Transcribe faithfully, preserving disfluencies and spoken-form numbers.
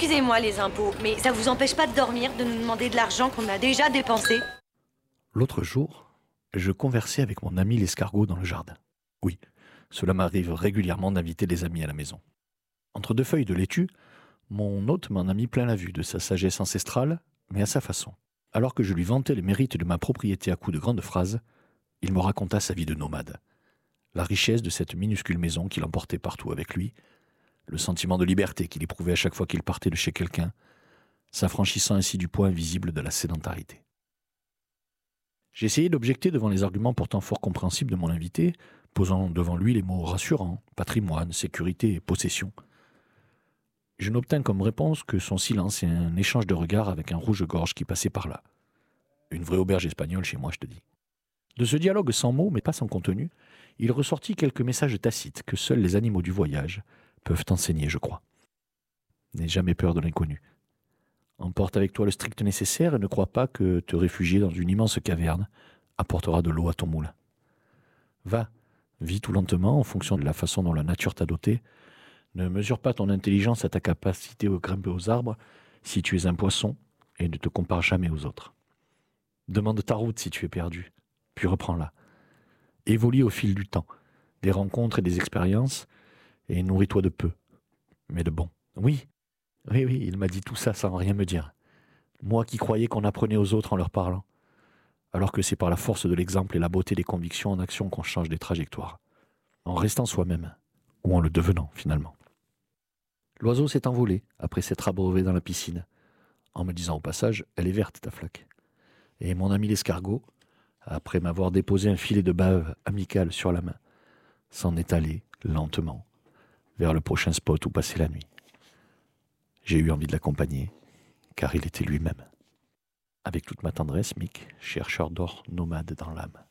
Excusez-moi les impôts, mais ça vous empêche pas de dormir, de nous demander de l'argent qu'on a déjà dépensé? L'autre jour, je conversais avec mon ami l'escargot dans le jardin. Oui, cela m'arrive régulièrement d'inviter des amis à la maison. Entre deux feuilles de laitue, mon hôte m'en a mis plein la vue de sa sagesse ancestrale, mais à sa façon. Alors que je lui vantais les mérites de ma propriété à coups de grandes phrases, il me raconta sa vie de nomade. La richesse de cette minuscule maison qu'il emportait partout avec lui, le sentiment de liberté qu'il éprouvait à chaque fois qu'il partait de chez quelqu'un, s'affranchissant ainsi du poids invisible de la sédentarité. J'ai essayé d'objecter devant les arguments pourtant fort compréhensibles de mon invité, posant devant lui les mots rassurants, patrimoine, sécurité et possession. Je n'obtins comme réponse que son silence et un échange de regards avec un rouge-gorge qui passait par là. Une vraie auberge espagnole chez moi, je te dis. De ce dialogue sans mots, mais pas sans contenu, il ressortit quelques messages tacites que seuls les animaux du voyage peuvent enseigner, je crois. N'aie jamais peur de l'inconnu. Emporte avec toi le strict nécessaire et ne crois pas que te réfugier dans une immense caverne apportera de l'eau à ton moulin. Va, vis tout lentement en fonction de la façon dont la nature t'a doté. Ne mesure pas ton intelligence à ta capacité à grimper aux arbres si tu es un poisson et ne te compare jamais aux autres. Demande ta route si tu es perdu, puis reprends-la. Évolue au fil du temps, des rencontres et des expériences, et nourris-toi de peu, mais de bon. Oui, oui, oui, il m'a dit tout ça sans rien me dire. Moi qui croyais qu'on apprenait aux autres en leur parlant, alors que c'est par la force de l'exemple et la beauté des convictions en action qu'on change des trajectoires, en restant soi-même, ou en le devenant finalement. L'oiseau s'est envolé après s'être abreuvé dans la piscine, en me disant au passage, elle est verte ta flaque. Et mon ami l'escargot, après m'avoir déposé un filet de bave amical sur la main, s'en est allé lentement vers le prochain spot où passer la nuit. J'ai eu envie de l'accompagner, car il était lui-même. Avec toute ma tendresse, Mick, chercheur d'or nomade dans l'âme.